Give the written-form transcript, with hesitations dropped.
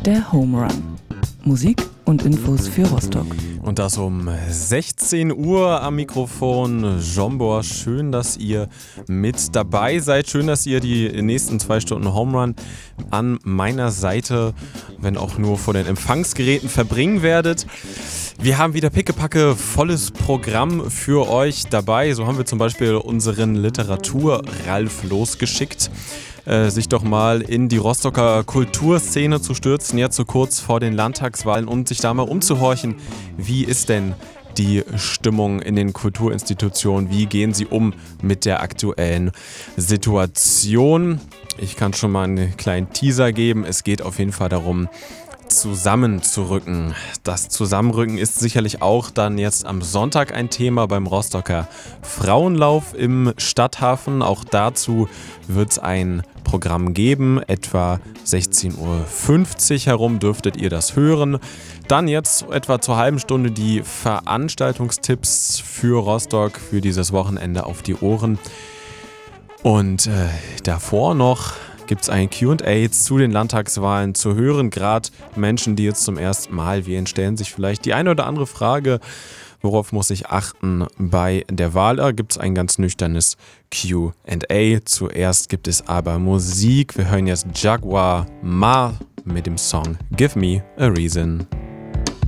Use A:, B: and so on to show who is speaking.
A: Der Home Run. Musik und Infos für Rostock.
B: Und das um 16 Uhr am Mikrofon. Jombor, schön, dass ihr mit dabei seid. Schön, dass ihr die nächsten 2 Stunden Home Run an meiner Seite, wenn auch nur vor den Empfangsgeräten, verbringen werdet. Wir haben wieder pickepacke volles Programm für euch dabei. So haben wir zum Beispiel unseren Literatur-Ralf losgeschickt, sich doch mal in die Rostocker Kulturszene zu stürzen, jetzt so kurz vor den Landtagswahlen, und sich da mal umzuhorchen, wie ist denn die Stimmung in den Kulturinstitutionen, wie gehen sie um mit der aktuellen Situation. Ich kann schon mal einen kleinen Teaser geben, es geht auf jeden Fall darum, zusammenzurücken. Das Zusammenrücken ist sicherlich auch dann jetzt am Sonntag ein Thema beim Rostocker Frauenlauf im Stadthafen. Auch dazu wird es ein Programm geben, etwa 16:50 Uhr herum dürftet ihr das hören. Dann jetzt etwa zur halben Stunde die Veranstaltungstipps für Rostock für dieses Wochenende auf die Ohren. Und davor noch gibt es ein Q&A zu den Landtagswahlen zu hören. Gerade Menschen, die jetzt zum ersten Mal wählen, stellen sich vielleicht die eine oder andere Frage, worauf muss ich achten bei der Wahl. Da gibt es ein ganz nüchternes Q&A. Zuerst gibt es aber Musik. Wir hören jetzt Jaguar Ma mit dem Song Give Me a Reason.